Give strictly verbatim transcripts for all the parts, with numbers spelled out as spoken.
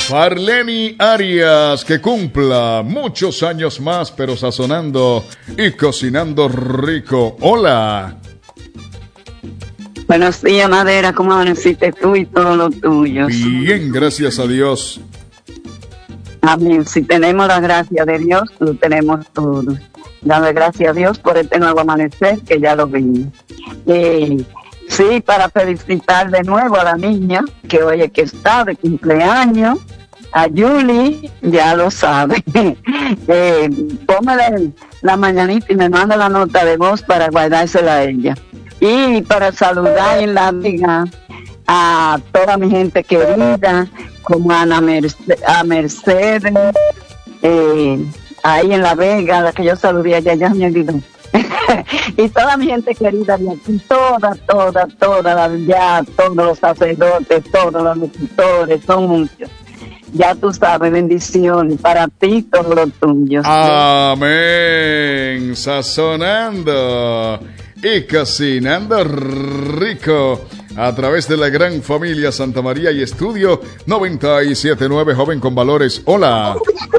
Farleni Arias, que cumpla muchos años más, pero sazonando y cocinando rico. Hola. Buenos días, Madera. ¿Cómo amaneciste tú y todos los tuyos? Bien, gracias a Dios. Amén. Si tenemos la gracia de Dios, lo tenemos todo. Dame gracias a Dios por este nuevo amanecer que ya lo vimos. Eh, sí, para felicitar de nuevo a la niña que oye que está de cumpleaños. A Julie, ya lo sabe. eh, póngale la mañanita y me manda la nota de voz para guardársela a ella. Y para saludar en la vida a toda mi gente querida, como a Ana Mercedes, a Mercedes eh, ahí en La Vega, la que yo saludé allá, ya me olvidó. Y toda mi gente querida de aquí, toda, toda, toda, ya, todos los sacerdotes, todos los locutores, son muchos. Ya tú sabes, bendiciones para ti y todos los tuyos. Amén. Sazonando y cocinando rico a través de la gran familia Santa María y Estudio noventa y siete punto nueve, joven con valores. Hola.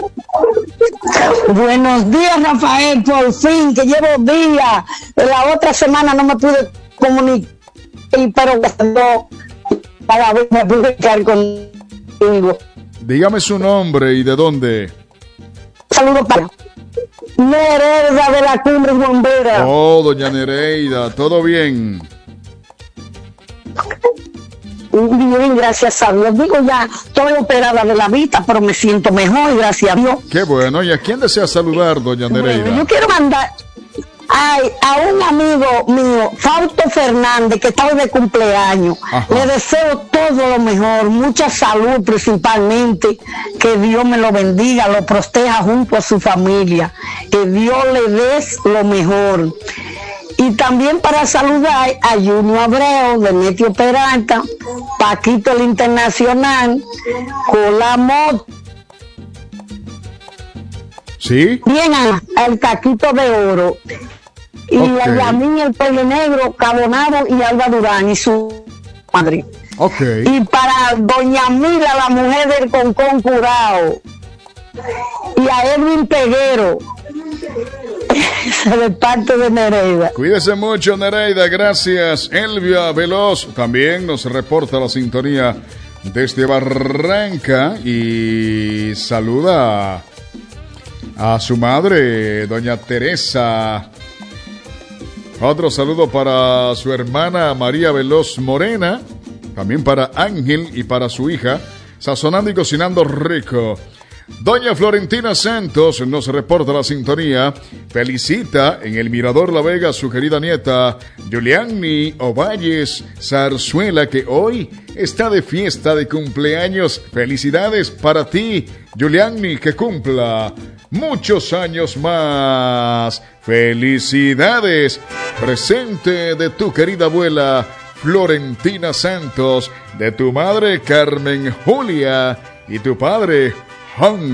Buenos días, Rafael, por fin, que llevo días. La otra semana no me pude comunicar, pero cuando cada vez me pude quedar contigo. Dígame su nombre y de dónde. Saludos para Nereida de la Cumbre Bombera. Oh, doña Nereida, ¿todo bien? Bien, gracias a Dios. Digo, ya estoy operada de la vista, pero me siento mejor, gracias a Dios. Qué bueno. ¿Y a quién desea saludar, doña Nereida? Bueno, yo quiero mandar ay, a un amigo mío, Fausto Fernández, que está hoy de cumpleaños. Ajá. Le deseo todo lo mejor, mucha salud principalmente, que Dios me lo bendiga, lo proteja junto a su familia, que Dios le des lo mejor. Y también para saludar a Junior Abreu, Demetrio Peralta, Paquito el Internacional, Colamo. ¿Sí? Bien, el Taquito de Oro. Y okay. A Yamín el Pele Negro, Cabonado y Alba Durán y su madre. Okay. Y para doña Mila, la mujer del Concón Curao. Y a Edwin Peguero. De parte de Nereida. Cuídese mucho, Nereida, gracias. Elvia Veloz también nos reporta la sintonía desde Barranca y saluda a su madre, doña Teresa. Otro saludo para su hermana María Veloz Morena, también para Ángel y para su hija, sazonando y cocinando rico. Doña Florentina Santos nos reporta la sintonía, felicita en el Mirador La Vega a su querida nieta Juliani Ovalles Zarzuela, que hoy está de fiesta de cumpleaños. Felicidades para ti, Juliani, que cumpla muchos años más. Felicidades. Presente de tu querida abuela Florentina Santos, de tu madre Carmen Julia y tu padre Juan